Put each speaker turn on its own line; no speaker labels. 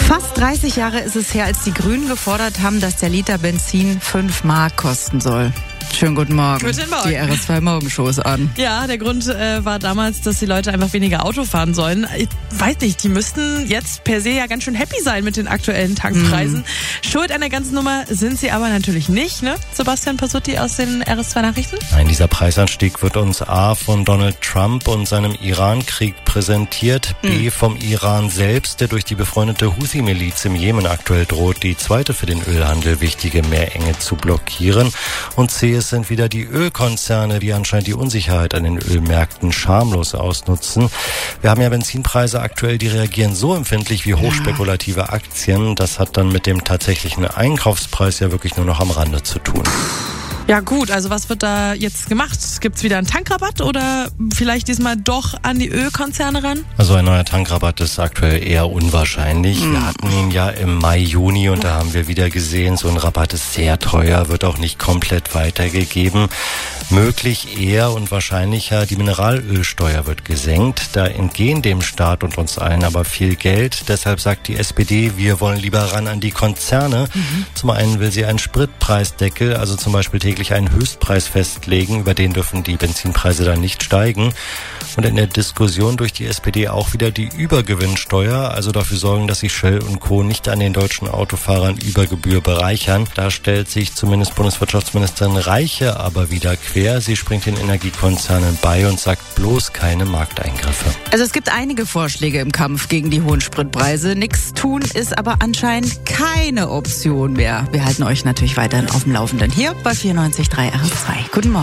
Fast 30 Jahre ist es her, als die Grünen gefordert haben, dass der Liter Benzin 5 Mark kosten soll. Schönen guten Morgen.
Guten Morgen.
Die RS2 Morgenshow ist an.
Ja, der Grund war damals, dass die Leute einfach weniger Auto fahren sollen. Ich weiß nicht, die müssten jetzt per se ja ganz schön happy sein mit den aktuellen Tankpreisen. Schuld an der ganzen Nummer sind sie aber natürlich nicht, ne? Sebastian Pasutti aus den RS2 Nachrichten?
Nein, dieser Preisanstieg wird uns A von Donald Trump und seinem Iran-Krieg präsentiert, B vom Iran selbst, der durch die befreundete Houthi-Miliz im Jemen aktuell droht, die zweite für den Ölhandel wichtige Meerenge zu blockieren, und C, es sind wieder die Ölkonzerne, die anscheinend die Unsicherheit an den Ölmärkten schamlos ausnutzen. Wir haben ja Benzinpreise aktuell, die reagieren so empfindlich wie hochspekulative Aktien. Das hat dann mit dem tatsächlichen Einkaufspreis ja wirklich nur noch am Rande zu tun.
Ja gut, also was wird da jetzt gemacht? Gibt's wieder einen Tankrabatt oder vielleicht diesmal doch an die Ölkonzerne ran?
Also ein neuer Tankrabatt ist aktuell eher unwahrscheinlich. Wir hatten ihn ja im Mai, Juni und da haben wir wieder gesehen, so ein Rabatt ist sehr teuer, wird auch nicht komplett weitergegeben. Möglich eher und wahrscheinlicher, die Mineralölsteuer wird gesenkt. Da entgehen dem Staat und uns allen aber viel Geld. Deshalb sagt die SPD, wir wollen lieber ran an die Konzerne. Zum einen will sie einen Spritpreisdeckel, also zum Beispiel täglich einen Höchstpreis festlegen, über den dürfen die Benzinpreise dann nicht steigen. Und in der Diskussion durch die SPD auch wieder die Übergewinnsteuer, also dafür sorgen, dass sich Shell und Co. nicht an den deutschen Autofahrern über Gebühr bereichern. Da stellt sich zumindest Bundeswirtschaftsministerin Reiche aber wieder quer. Sie springt den Energiekonzernen bei und sagt bloß keine Markteingriffe.
Also es gibt einige Vorschläge im Kampf gegen die hohen Spritpreise. Nichts tun ist aber anscheinend keine Option mehr. Wir halten euch natürlich weiterhin auf dem Laufenden hier bei 94.3 RS2. Guten Morgen.